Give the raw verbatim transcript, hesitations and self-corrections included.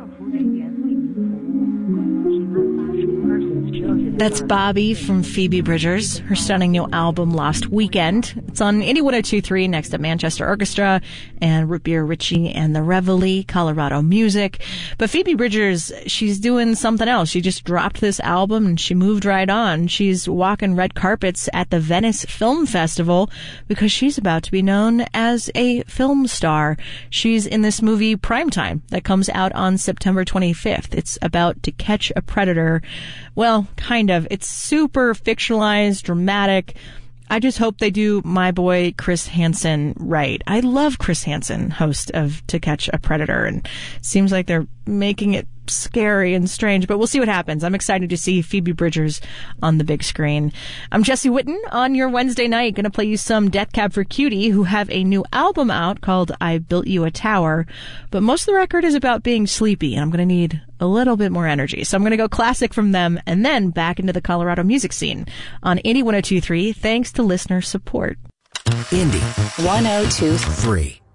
That's Bobby from Phoebe Bridgers, her stunning new album Lost Weekend. It's on Indie one oh two point three next to Manchester Orchestra and Root Beer Ritchie and the Reveille, Colorado Music. But Phoebe Bridgers, she's doing something else. She just dropped this album and she moved right on. She's walking red carpets at the Venice Film Festival because she's about to be known as a film star. She's in this movie Primetime that comes out on September twenty-fifth. It's about To Catch a Predator. Well, kind of. It's super fictionalized, dramatic. I just hope they do my boy Chris Hansen right. I love Chris Hansen, host of To Catch a Predator, and it seems like they're making it scary and strange, but we'll see what happens. I'm excited to see Phoebe Bridgers on the big screen. I'm Jesse Whitten on your Wednesday night, going to play you some Death Cab for Cutie, who have a new album out called I Built You a Tower, but most of the record is about being sleepy, and I'm going to need a little bit more energy. So I'm going to go classic from them and then back into the Colorado music scene on Indie one oh two point three, thanks to listener support. Indie one oh two point three.